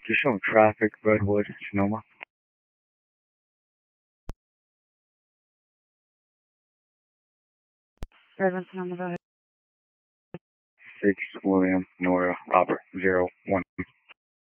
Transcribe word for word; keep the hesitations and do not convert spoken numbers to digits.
Just showing traffic, Redwood, Sonoma. Redwood, Sonoma, go ahead. Six William Nora Robert zero one.